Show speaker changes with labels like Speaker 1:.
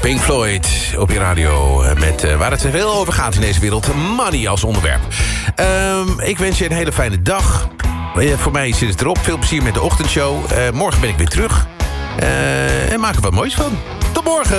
Speaker 1: Pink Floyd op je radio. Met waar het veel over gaat in deze wereld. Money als onderwerp. Ik wens je een hele fijne dag. Voor mij zit het erop. Veel plezier met de ochtendshow. Morgen ben ik weer terug. En maak er wat moois van. Tot morgen.